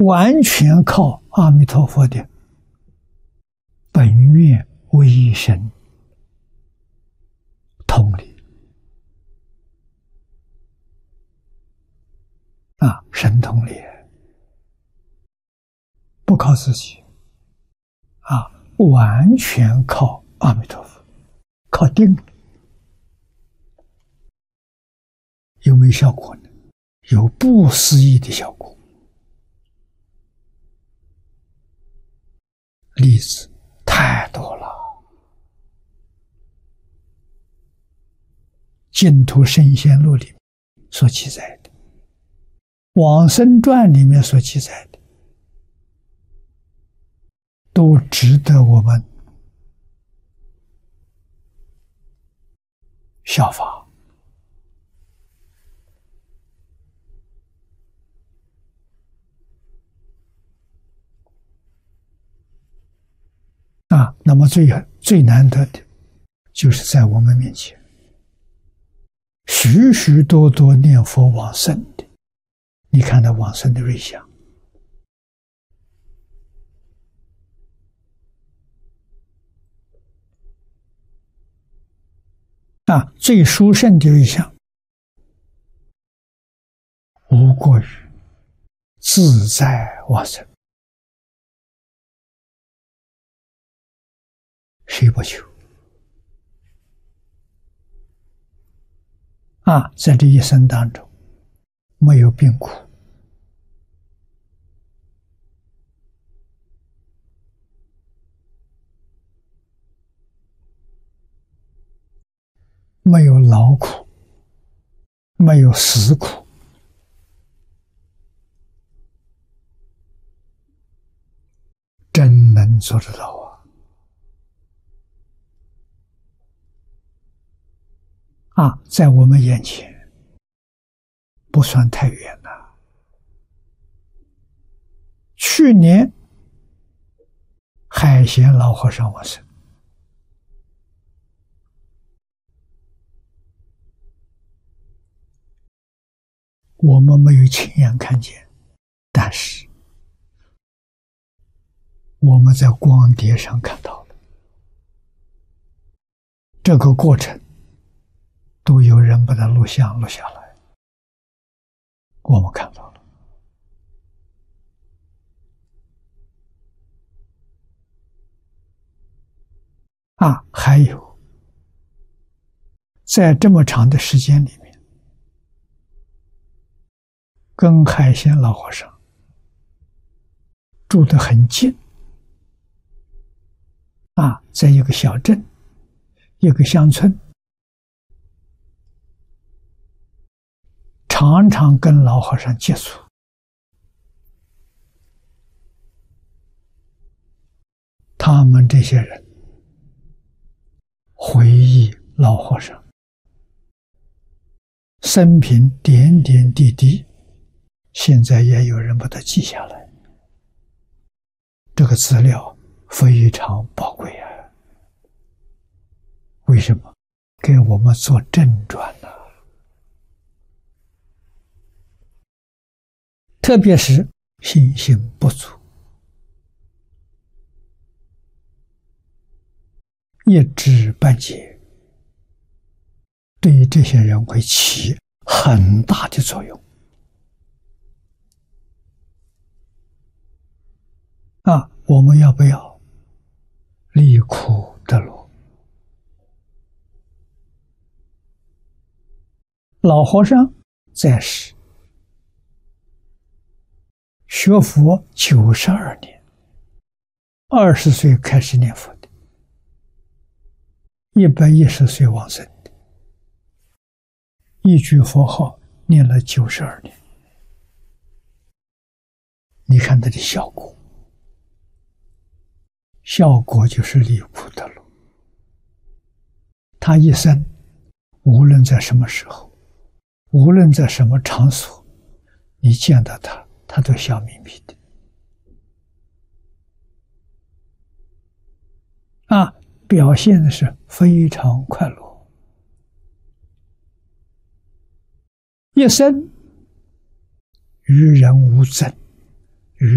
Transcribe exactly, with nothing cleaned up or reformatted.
完全靠阿弥陀佛的本愿威神通力啊，神通力，不靠自己啊，完全靠阿弥陀佛，靠定力。有没有效果呢？有不思议的效果。例子太多了，《净土圣贤录》里面所记载的，《往生传》里面所记载的，都值得我们效法。啊，那么最最难得的，就是在我们面前，许许多多念佛往生的，你看他往生的瑞相，啊，最殊胜的瑞相，无过于自在往生。谁不求啊？在这一生当中，没有病苦，没有劳苦，没有死苦，真能做得到啊！啊，在我们眼前不算太远了。去年海贤老和尚往生，我们没有亲眼看见，但是我们在光碟上看到了这个过程。都有人把它录像录下来，我们看到了。啊，还有，在这么长的时间里面，跟海贤老和尚住得很近，啊，在一个小镇，一个乡村。常常跟老和尚接触，他们这些人回忆老和尚生平点点滴滴，现在也有人把它记下来，这个资料非常宝贵啊！为什么？给我们做正传呢？特别是信心不足，一知半解，对于这些人会起很大的作用。啊，我们要不要离苦得乐？老和尚在世学佛九十二年，二十岁开始念佛的，一百一十岁往生的，一句佛号念了九十二年。你看它的效果，效果就是离苦得乐。他一生无论在什么时候，无论在什么场所，你见到他，他都笑眯眯的。啊，表现的是非常快乐，一生与人无争，